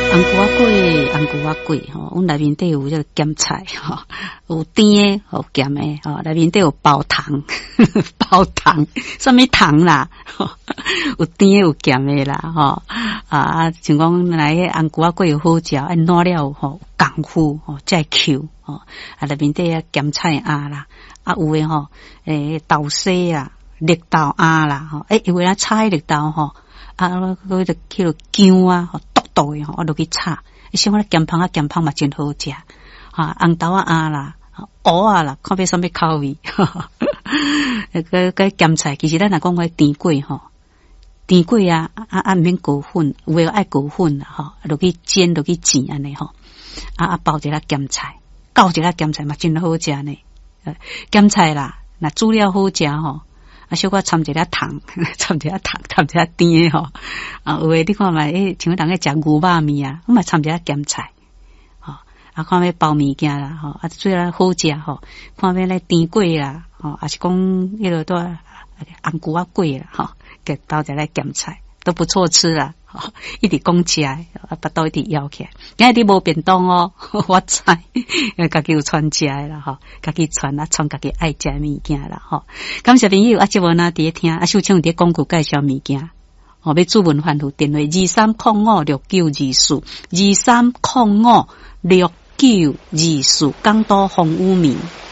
红菇仔粿，红菇仔粿吼，阮内面底有这个咸菜吼，有甜的，有咸的吼，内面底有包糖，包糖，什么糖啦？有甜的，有咸的啦，吼啊，像讲来个红菇仔粿有好食，按烂了吼，功夫吼，才会 Q 吼，啊内面底啊咸菜啊啦，啊有诶吼，豆沙啦，绿豆啊啦，吼，有诶炒绿豆吼，啊，佮就去了姜啊，吼。豆诶吼，我落去炒，像我咸芳啊，咸芳嘛真好食，哈，红豆啊啦，蚵啊啦，看要什么口味，个咸菜，其实咱若讲个甜粿吼，甜粿啊，毋免裹粉，有诶爱裹粉啦，吼，落去煎，落去煎安尼吼，包一粒咸菜，搞一粒咸菜嘛真好食呢，咸菜啦，若煮了好食吼。小可掺一粒糖，掺一粒糖，掺一粒甜吼。有诶，你看嘛，像人个食牛肉面啊，我嘛掺一粒咸菜，吼。看要包物件啦，吼。最好食吼。看要咧甜粿啦，吼，还是讲迄落多红菇仔粿啦，吼，给包一粒咸菜，都不错吃啦。一直讲起来，巴肚一直枵起来。今日你无便当哦，我知，家己有传食啦吼，家己传家己爱食物件啦吼。感谢朋友即无哪伫听，秀清伫广告介绍物件。要主文番号电话23056924，23056924，港都风雨面。